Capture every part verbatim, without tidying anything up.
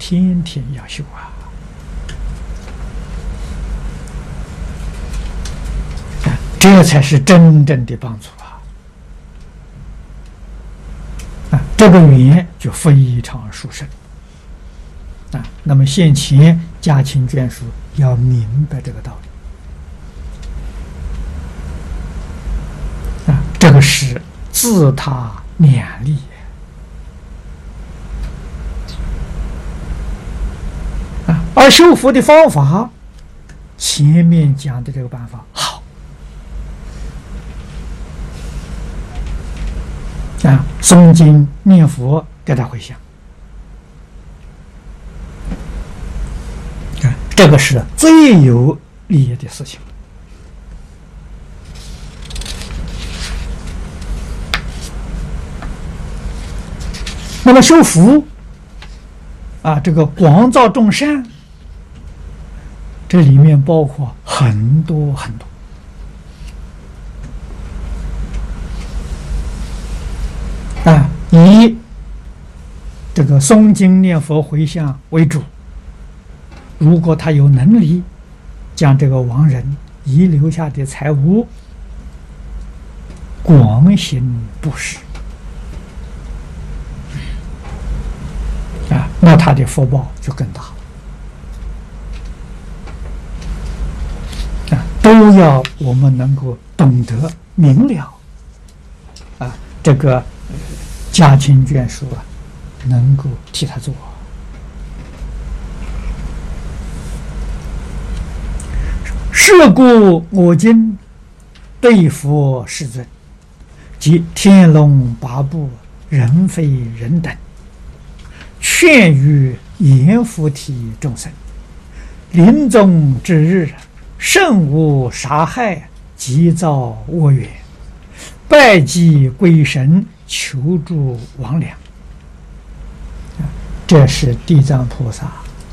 天天要修啊！啊，这才是真正的帮助啊！啊，这个缘就非常殊胜啊。那么现前家亲眷属要明白这个道理啊，这个是自他两利。而修福的方法，前面讲的这个办法好啊，诵经念佛给他回向啊，这个是最有利益的事情。那么修福啊，这个广造众善。这里面包括很多很多啊，以这个诵经念佛回向为主。如果他有能力，将这个亡人遗留下的财物广行布施啊，那他的福报就更大了。都要我们能够懂得明了啊，这个家亲眷属啊，能够替他做。是故我今对佛世尊及天龙八部、人非人等，劝于阎浮提众生，临终之日，慎勿杀害，急造恶缘，拜祭鬼神，求助亡良。这是地藏菩萨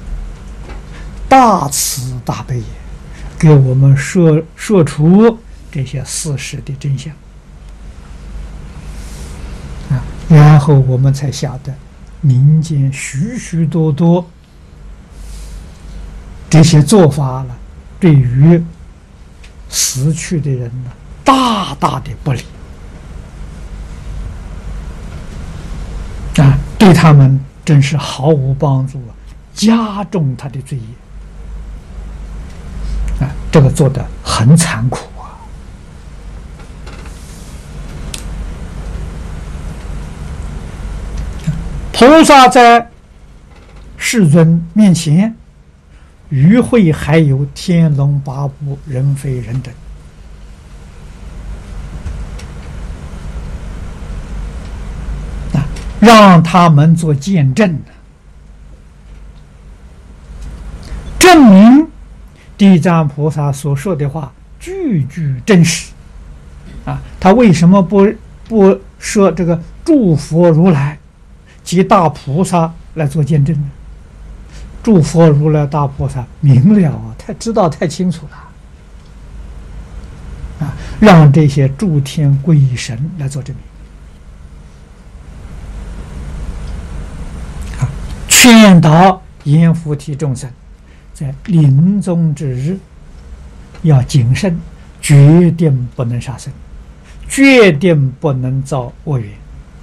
大慈大悲，给我们说说出这些事实的真相啊，然后我们才晓得民间许许多多这些做法了，对于死去的人呢，大大的不利啊，对他们真是毫无帮助，加重他的罪业啊，这个做得很残酷啊。菩萨在世尊面前，与会还有天龙八部、人非人等啊，让他们做见证，证明地藏菩萨所说的话句句真实啊。他为什么不不说这个诸佛如来及大菩萨来做见证呢？诸佛如来大菩萨明了啊，太知道太清楚了啊，让这些诸天鬼神来做证明啊，劝导阎浮提众生在临终之日要谨慎，决定不能杀生，决定不能造恶缘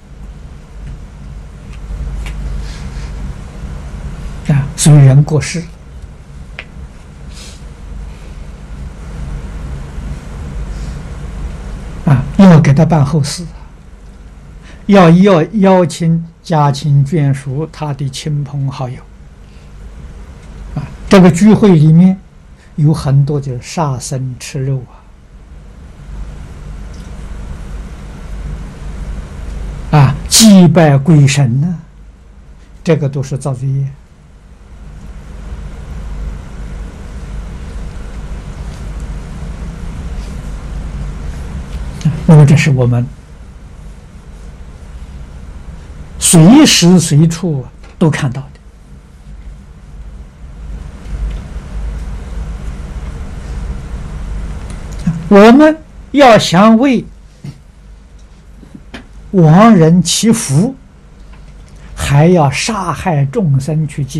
啊。所以人过世啊，要给他办后事，要要邀请家亲眷属、他的亲朋好友啊。这个聚会里面有很多就是杀生吃肉啊，啊，祭拜鬼神呢、啊，这个都是造罪业。那么这是我们随时随处都看到的。我们要想为亡人祈福，还要杀害众生去祭。